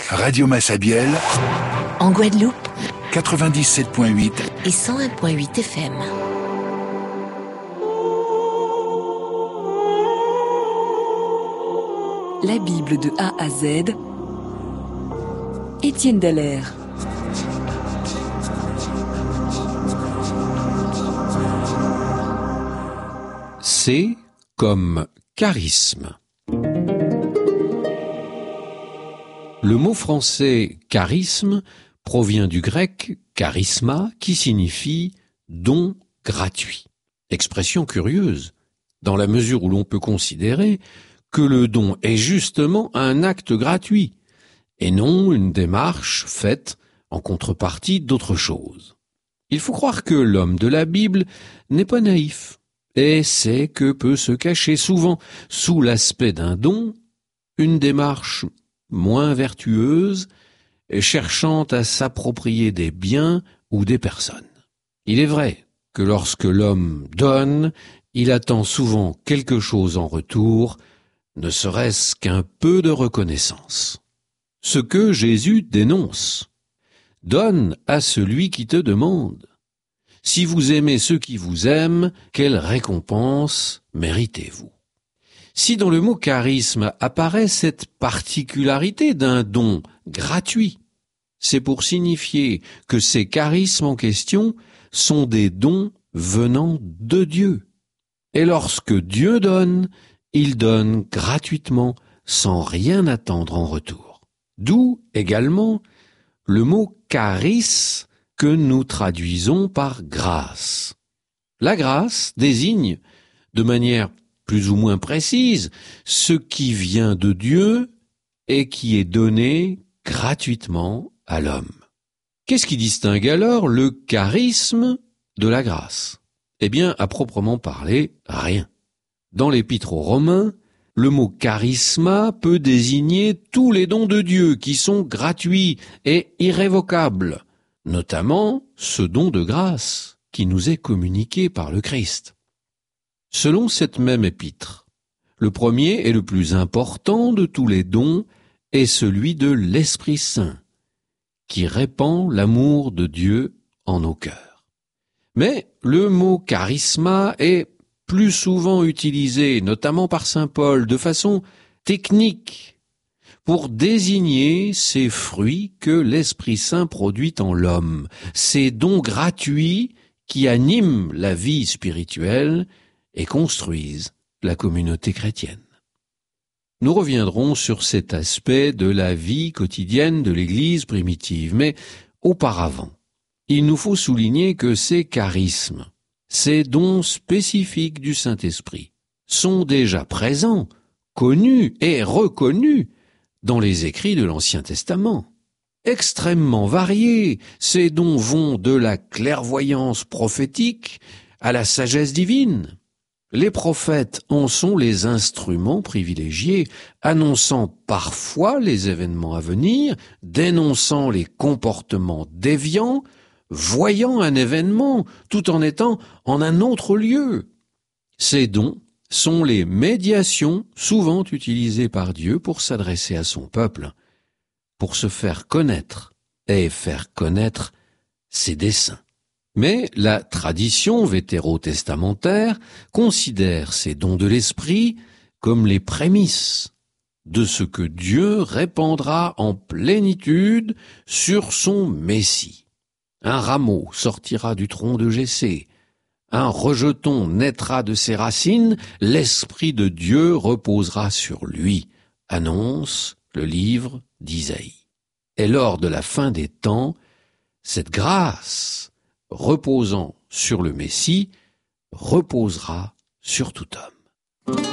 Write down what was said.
Radio Massabielle, en Guadeloupe, 97.8 et 101.8 FM. La Bible de A à Z, Étienne Dallaire. C comme charisme. Le mot français charisme provient du grec charisma qui signifie don gratuit. Expression curieuse, dans la mesure où l'on peut considérer que le don est justement un acte gratuit et non une démarche faite en contrepartie d'autre chose. Il faut croire que l'homme de la Bible n'est pas naïf et sait que peut se cacher souvent sous l'aspect d'un don une démarche moins vertueuse et cherchant à s'approprier des biens ou des personnes. Il est vrai que lorsque l'homme donne, il attend souvent quelque chose en retour, ne serait-ce qu'un peu de reconnaissance. Ce que Jésus dénonce. Donne à celui qui te demande. Si vous aimez ceux qui vous aiment, quelle récompense méritez-vous? Si dans le mot charisme apparaît cette particularité d'un don gratuit, c'est pour signifier que ces charismes en question sont des dons venant de Dieu. Et lorsque Dieu donne, il donne gratuitement, sans rien attendre en retour. D'où également le mot charis que nous traduisons par grâce. La grâce désigne, de manière plus ou moins précise, ce qui vient de Dieu et qui est donné gratuitement à l'homme. Qu'est-ce qui distingue alors le charisme de la grâce? Eh bien, à proprement parler, rien. Dans l'Épître aux Romains, le mot charisma peut désigner tous les dons de Dieu qui sont gratuits et irrévocables, notamment ce don de grâce qui nous est communiqué par le Christ. Selon cette même épître, le premier et le plus important de tous les dons est celui de l'Esprit Saint, qui répand l'amour de Dieu en nos cœurs. Mais le mot charisma est plus souvent utilisé, notamment par saint Paul, de façon technique, pour désigner ces fruits que l'Esprit Saint produit en l'homme, ces dons gratuits qui animent la vie spirituelle et construisent la communauté chrétienne. Nous reviendrons sur cet aspect de la vie quotidienne de l'Église primitive, mais auparavant, il nous faut souligner que ces charismes, ces dons spécifiques du Saint-Esprit, sont déjà présents, connus et reconnus dans les écrits de l'Ancien Testament. Extrêmement variés, ces dons vont de la clairvoyance prophétique à la sagesse divine. Les prophètes en sont les instruments privilégiés, annonçant parfois les événements à venir, dénonçant les comportements déviants, voyant un événement tout en étant en un autre lieu. Ces dons sont les médiations souvent utilisées par Dieu pour s'adresser à son peuple, pour se faire connaître et faire connaître ses desseins. Mais la tradition vétérotestamentaire considère ces dons de l'esprit comme les prémices de ce que Dieu répandra en plénitude sur son Messie. Un rameau sortira du tronc de Jessé, un rejeton naîtra de ses racines, l'Esprit de Dieu reposera sur lui, annonce le livre d'Isaïe. Et lors de la fin des temps, cette grâce reposant sur le Messie, reposera sur tout homme.